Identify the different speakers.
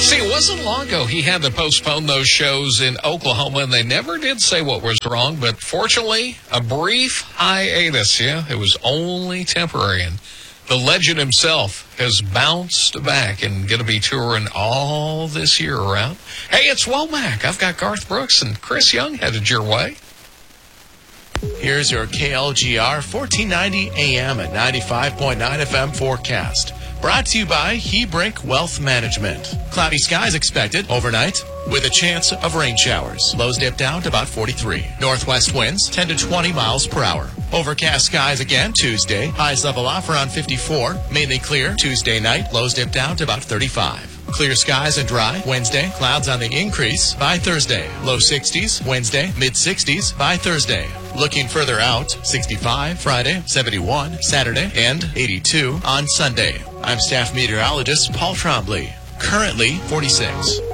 Speaker 1: See, it wasn't long ago he had to postpone those shows in Oklahoma, and they never did say what was wrong, but fortunately, a brief hiatus, it was only temporary, and the legend himself has bounced back and going to be touring all this year around. Hey, it's Womack. I've got Garth Brooks and Chris Young headed your way.
Speaker 2: Here's your KLGR 1490 AM at 95.9 FM forecast. Brought to you by Hebrink Wealth Management. Cloudy skies expected overnight with a chance of rain showers. Lows dip down to about 43. Northwest winds 10 to 20 miles per hour. Overcast skies again Tuesday. Highs level off around 54. Mainly clear Tuesday night. Lows dip down to about 35. Clear skies and dry Wednesday. Clouds on the increase by Thursday. Low 60s Wednesday. Mid 60s by Thursday. Looking further out, 65 Friday, 71 Saturday, and 82 on Sunday. I'm staff meteorologist Paul Trombley. Currently 46.